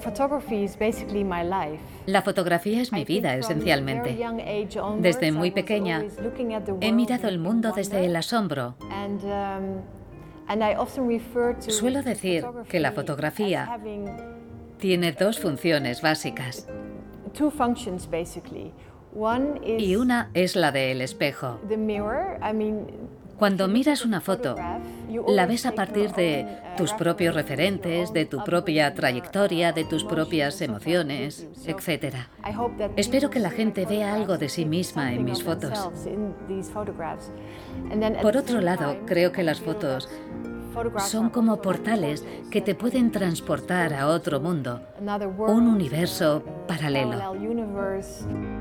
La fotografía es mi vida, esencialmente. Desde muy pequeña he mirado el mundo desde el asombro. Suelo decir que la fotografía tiene dos funciones básicas. Y una es la del espejo. Cuando miras una foto, la ves a partir de tus propios referentes, de tu propia trayectoria, de tus propias emociones, etc. Espero que la gente vea algo de sí misma en mis fotos. Por otro lado, creo que las fotos son como portales que te pueden transportar a otro mundo, un universo paralelo.